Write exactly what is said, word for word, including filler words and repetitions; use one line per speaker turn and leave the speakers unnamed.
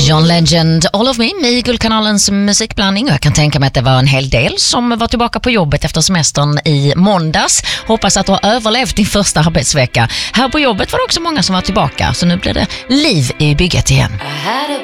John Legend, All of Me med Guldkanalens musikblandning. Jag kan tänka mig att det var en hel del som var tillbaka på jobbet efter semestern i måndags. Hoppas att du har överlevt din första arbetsvecka. Här på jobbet var det också många som var tillbaka, så nu blir det liv i bygget igen.